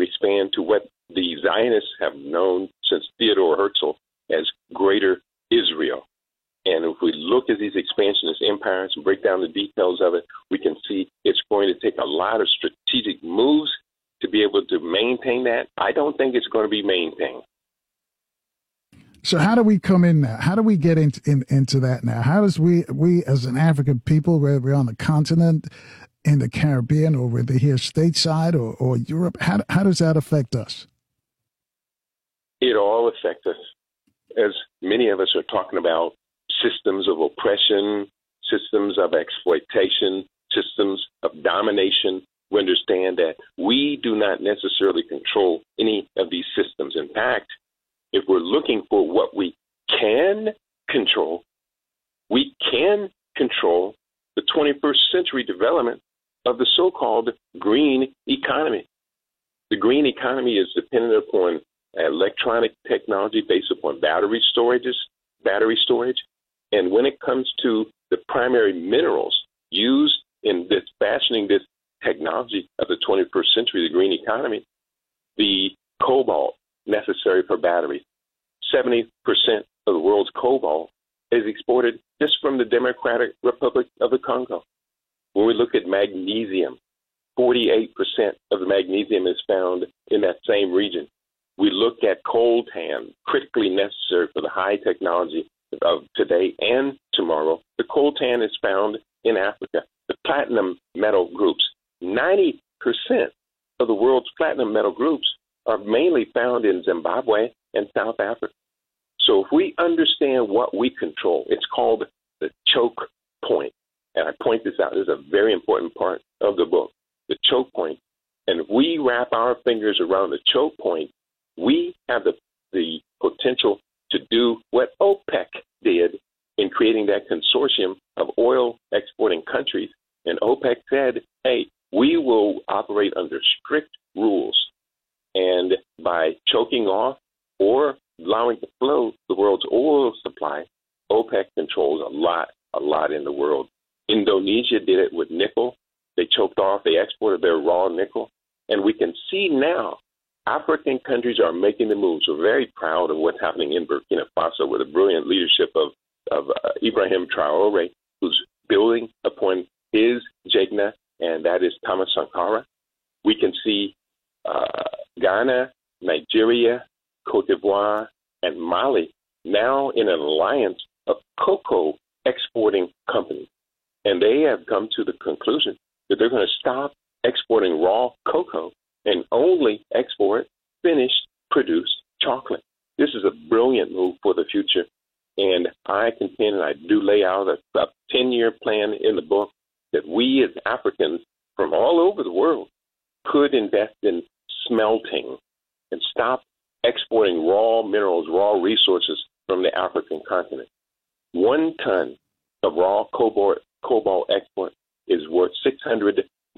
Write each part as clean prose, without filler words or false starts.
expand to what the Zionists have known since Theodore Herzl as Greater Israel. And if we look at these expansionist empires and break down the details of it, we can see it's going to take a lot of strategic moves to be able to maintain that. I don't think it's going to be maintained. So how do we come in now? How do we get into that now? How does we as an African people, whether we're on the continent, in the Caribbean, or whether here stateside or Europe, how does that affect us? It all affects us. As many of us are talking about systems of oppression, systems of exploitation, systems of domination, we understand that we do not necessarily control any of these systems. In fact, if we're looking for what we can control, we can control the 21st century development of the so-called green economy. The green economy is dependent upon electronic technology based upon battery storage. And when it comes to the primary minerals used in this fashioning this technology of the 21st century, the green economy, the cobalt necessary for batteries, 70% of the world's cobalt is exported just from the Democratic Republic of the Congo. When we look at magnesium, 48% of the magnesium is found in that same region. We look at coltan, critically necessary for the high technology of today and tomorrow. The coltan is found in Africa. The platinum metal groups, 90% of the world's platinum metal groups are mainly found in Zimbabwe and South Africa. So if we understand what we control, it's called the choke point. And I point this out. This is a very important part of the book, the choke point. And if we wrap our fingers around the choke point, we have the potential to do what OPEC did in creating that consortium of oil exporting countries. And OPEC said, hey, we will operate under strict rules. And by choking off or allowing to flow the world's oil supply, OPEC controls a lot in the world. Indonesia did it with nickel. They choked off, they exported their raw nickel. And we can see now African countries are making the moves. We're very proud of what's happening in Burkina Faso with the brilliant leadership of Ibrahim Traore, who's building upon his Jegna, and that is Thomas Sankara. We can see Ghana, Nigeria, Cote d'Ivoire, and Mali now in an alliance of cocoa exporting companies. And they have come to the conclusion that they're going to stop exporting raw cocoa and only export finished, produced chocolate. This is a brilliant move for the future. And I contend, and I do lay out a 10-year plan in the book, that we as Africans from all over the world could invest in smelting and stop exporting raw minerals, raw resources from the African continent. 1 ton of raw cobalt export is worth $600.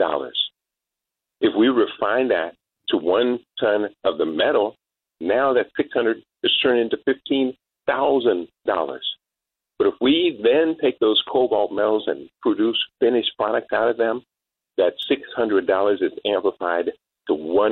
If we refine that to 1 ton of the metal, now that $600 is turned into $15,000. But if we then take those cobalt metals and produce finished products out of them, that $600 is amplified to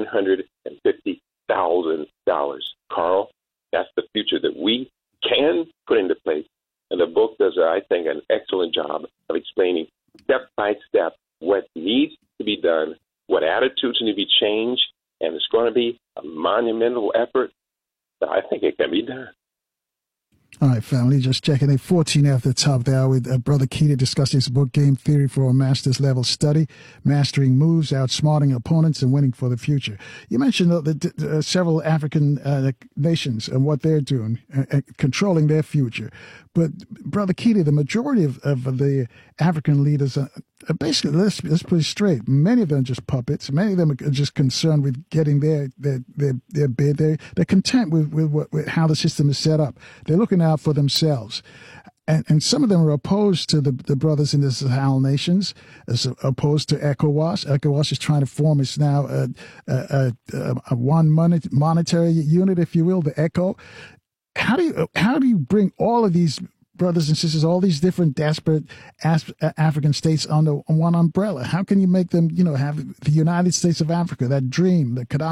$150,000. Carl, that's the future that we can put into place. And the book does, I think, an excellent job of explaining step by step what needs to be done, what attitudes need to be changed, and it's going to be a monumental effort, but I think it can be done. All right, family, just checking in 14 at the top there with Brother Keita discussing his book, Game Theory for a Master's Level Study, Mastering Moves, Outsmarting Opponents, and Winning for the Future. You mentioned several African nations and what they're doing, controlling their future. But, Brother Keita, the majority of the African leaders are basically, let's put it straight, many of them are just puppets. Many of them are just concerned with getting their bid. They're content with how the system is set up. They're looking out for themselves. And some of them are opposed to the brothers in the Sahel nations, as opposed to ECOWAS. ECOWAS is trying to form its now a one monetary unit, if you will, the ECO. How do you bring all of these brothers and sisters, all these different desperate African states under one umbrella? How can you make them, have the United States of Africa, that dream, the Gaddafi